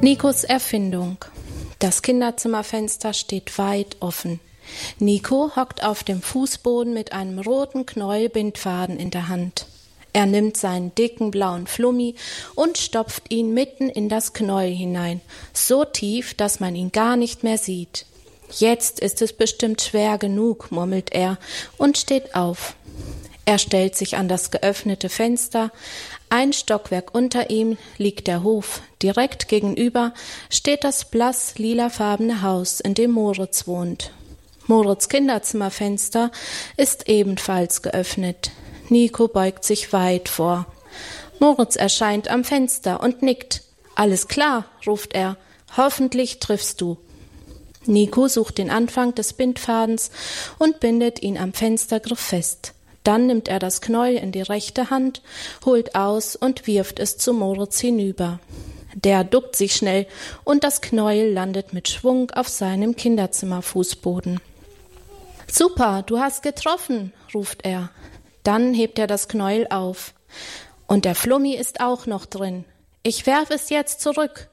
Nikos Erfindung. Das Kinderzimmerfenster steht weit offen. Nico hockt auf dem Fußboden mit einem roten Knäuel Bindfaden in der Hand. Er nimmt seinen dicken blauen Flummi und stopft ihn mitten in das Knäuel hinein, so tief, dass man ihn gar nicht mehr sieht. Jetzt ist es bestimmt schwer genug, murmelt er und steht auf. Er stellt sich an das geöffnete Fenster. Ein Stockwerk unter ihm liegt der Hof. Direkt gegenüber steht das blass lilafarbene Haus, in dem Moritz wohnt. Moritz' Kinderzimmerfenster ist ebenfalls geöffnet. Nico beugt sich weit vor. Moritz erscheint am Fenster und nickt. »Alles klar«, ruft er. »Hoffentlich triffst du.« Nico sucht den Anfang des Bindfadens und bindet ihn am Fenstergriff fest. Dann nimmt er das Knäuel in die rechte Hand, holt aus und wirft es zu Moritz hinüber. Der duckt sich schnell und das Knäuel landet mit Schwung auf seinem Kinderzimmerfußboden. »Super, du hast getroffen«, ruft er. Dann hebt er das Knäuel auf. »Und der Flummi ist auch noch drin. Ich werfe es jetzt zurück.«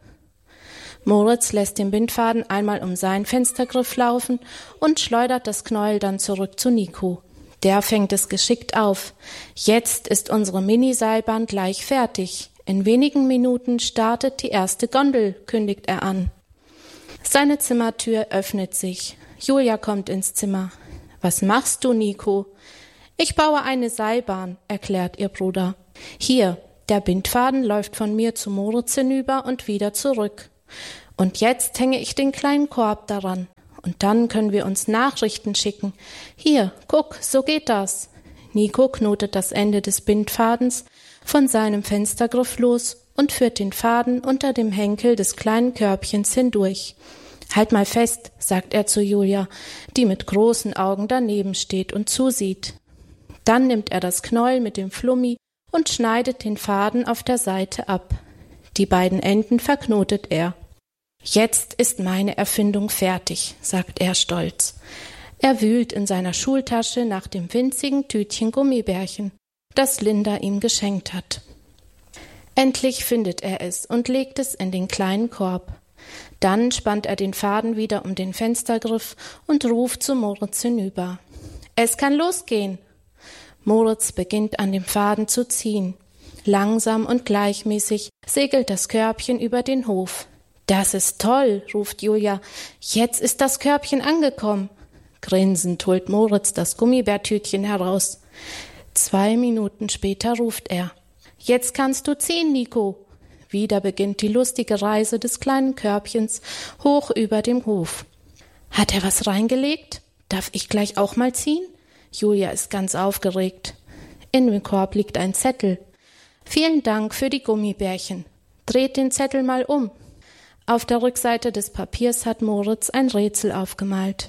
Moritz lässt den Bindfaden einmal um seinen Fenstergriff laufen und schleudert das Knäuel dann zurück zu Nico. Der fängt es geschickt auf. Jetzt ist unsere Miniseilbahn gleich fertig. In wenigen Minuten startet die erste Gondel, kündigt er an. Seine Zimmertür öffnet sich. Julia kommt ins Zimmer. »Was machst du, Nico?« »Ich baue eine Seilbahn«, erklärt ihr Bruder. »Hier, der Bindfaden läuft von mir zu Moritz hinüber und wieder zurück. Und jetzt hänge ich den kleinen Korb daran. Und dann können wir uns Nachrichten schicken. Hier, guck, so geht das.« Nico knotet das Ende des Bindfadens von seinem Fenstergriff los und führt den Faden unter dem Henkel des kleinen Körbchens hindurch. »Halt mal fest«, sagt er zu Julia, die mit großen Augen daneben steht und zusieht. Dann nimmt er das Knäuel mit dem Flummi und schneidet den Faden auf der Seite ab. Die beiden Enden verknotet er. »Jetzt ist meine Erfindung fertig«, sagt er stolz. Er wühlt in seiner Schultasche nach dem winzigen Tütchen Gummibärchen, das Linda ihm geschenkt hat. Endlich findet er es und legt es in den kleinen Korb. Dann spannt er den Faden wieder um den Fenstergriff und ruft zu Moritz hinüber. »Es kann losgehen!« Moritz beginnt an dem Faden zu ziehen. Langsam und gleichmäßig segelt das Körbchen über den Hof. »Das ist toll«, ruft Julia. »Jetzt ist das Körbchen angekommen.« Grinsend holt Moritz das Gummibärtütchen heraus. 2 Minuten später ruft er. »Jetzt kannst du ziehen, Nico.« Wieder beginnt die lustige Reise des kleinen Körbchens hoch über dem Hof. »Hat er was reingelegt? Darf ich gleich auch mal ziehen?« Julia ist ganz aufgeregt. In dem Korb liegt ein Zettel. »Vielen Dank für die Gummibärchen. Dreht den Zettel mal um.« Auf der Rückseite des Papiers hat Moritz ein Rätsel aufgemalt.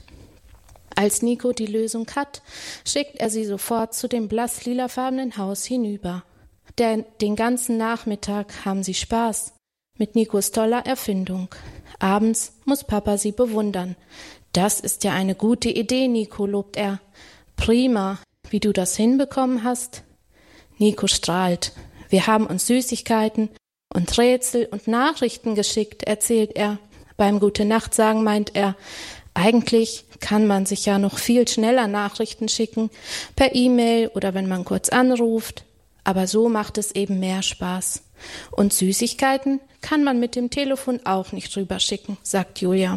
Als Nico die Lösung hat, schickt er sie sofort zu dem blass lilafarbenen Haus hinüber. Den ganzen Nachmittag haben sie Spaß mit Nikos toller Erfindung. Abends muss Papa sie bewundern. »Das ist ja eine gute Idee, Nico«, lobt er. »Prima, wie du das hinbekommen hast.« Nico strahlt. »Wir haben uns Süßigkeiten und Rätsel und Nachrichten geschickt«, erzählt er. Beim Gute-Nacht-Sagen meint er, eigentlich kann man sich ja noch viel schneller Nachrichten schicken, per E-Mail oder wenn man kurz anruft. Aber so macht es eben mehr Spaß. Und Süßigkeiten kann man mit dem Telefon auch nicht rüberschicken, sagt Julia.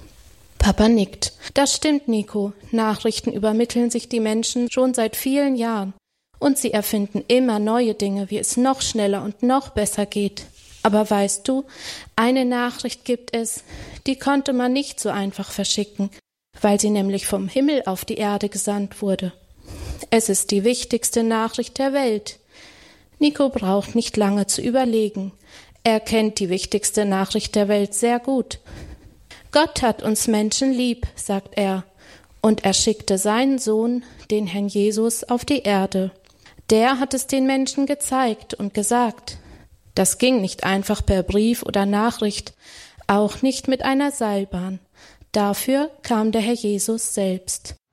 Papa nickt. Das stimmt, Nico. Nachrichten übermitteln sich die Menschen schon seit vielen Jahren. Und sie erfinden immer neue Dinge, wie es noch schneller und noch besser geht. Aber weißt du, eine Nachricht gibt es, die konnte man nicht so einfach verschicken, weil sie nämlich vom Himmel auf die Erde gesandt wurde. Es ist die wichtigste Nachricht der Welt. Nico braucht nicht lange zu überlegen. Er kennt die wichtigste Nachricht der Welt sehr gut. Gott hat uns Menschen lieb, sagt er, und er schickte seinen Sohn, den Herrn Jesus, auf die Erde. Der hat es den Menschen gezeigt und gesagt. Das ging nicht einfach per Brief oder Nachricht, auch nicht mit einer Seilbahn. Dafür kam der Herr Jesus selbst.